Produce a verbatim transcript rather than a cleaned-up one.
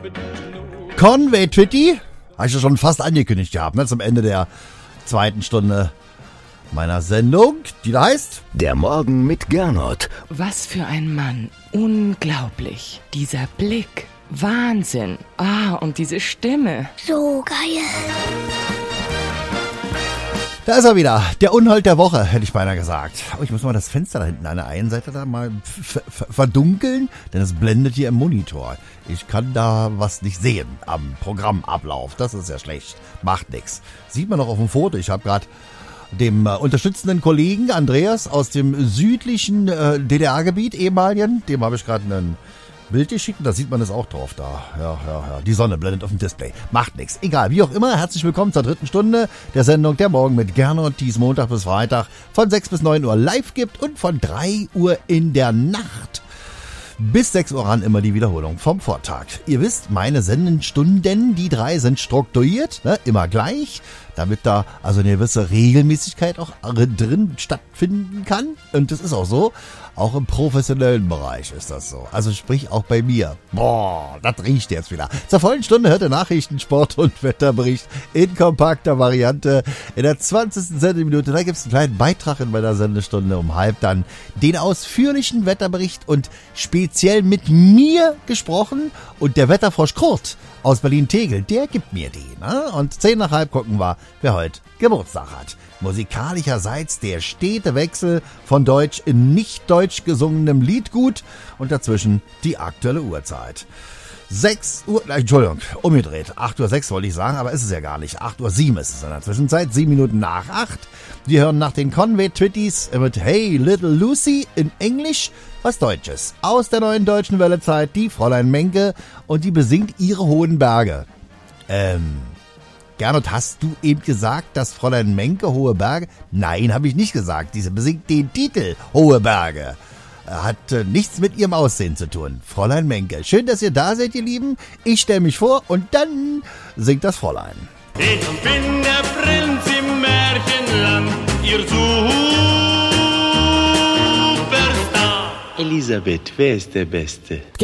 Conway Twitty, habe ich ja schon fast angekündigt gehabt, ne, zum Ende der zweiten Stunde meiner Sendung, die da heißt Der Morgen mit Gernot. Was für ein Mann. Unglaublich. Dieser Blick. Wahnsinn. Ah, und diese Stimme. So geil. Da ist er wieder, der Unhold der Woche, hätte ich beinahe gesagt. Aber ich muss mal das Fenster da hinten an der einen Seite da mal f- f- verdunkeln, denn es blendet hier im Monitor. Ich kann da was nicht sehen am Programmablauf. Das ist ja schlecht. Macht nix. Sieht man noch auf dem Foto. Ich habe gerade dem äh, unterstützenden Kollegen Andreas aus dem südlichen äh, D D R-Gebiet, ehemaligen, dem habe ich gerade einen Bild geschickt, da sieht man es auch drauf da. Ja, ja, ja. Die Sonne blendet auf dem Display. Macht nichts. Egal, wie auch immer, herzlich willkommen zur dritten Stunde der Sendung Der Morgen mit Gernot, die es Montag bis Freitag von sechs bis neun Uhr live gibt und von drei Uhr in der Nacht bis sechs Uhr ran immer die Wiederholung vom Vortag. Ihr wisst, meine Sendenstunden, die drei sind strukturiert, ne, immer gleich, damit da also eine gewisse Regelmäßigkeit auch drin stattfinden kann. Und das ist auch so. Auch im professionellen Bereich ist das so. Also sprich auch bei mir. Boah, das riecht jetzt wieder. Zur vollen Stunde hört ihr Nachrichten, Sport und Wetterbericht in kompakter Variante. In der zwanzigsten Sendeminute, da gibt es einen kleinen Beitrag in meiner Sendestunde um halb dann den ausführlichen Wetterbericht und speziell mit mir gesprochen. Und der Wetterfrosch Kurt aus Berlin-Tegel, der gibt mir die. Ne? Und zehn nach halb gucken wir, wer heute Geburtstag hat. Musikalischerseits der stete Wechsel von Deutsch in nicht deutsch gesungenem Liedgut und dazwischen die aktuelle Uhrzeit. sechs Uhr, Entschuldigung, umgedreht. acht Uhr sechs wollte ich sagen, aber ist es ja gar nicht. acht Uhr sieben ist es in der Zwischenzeit, sieben Minuten nach acht. Wir hören nach den Conway Twitties mit Hey Little Lucy in Englisch was Deutsches. Aus der neuen deutschen Wellezeit, die Fräulein Menke, und die besingt ihre hohen Berge. Ähm... Gernot, hast du eben gesagt, dass Fräulein Menke Hohe Berge? Nein, habe ich nicht gesagt. Diese besingt den Titel Hohe Berge. Hat äh, nichts mit ihrem Aussehen zu tun. Fräulein Menke. Schön, dass ihr da seid, ihr Lieben. Ich stelle mich vor und dann singt das Fräulein. Ich bin der Prinz im Märchenland, ihr Superstar. Elisabeth, wer ist der Beste?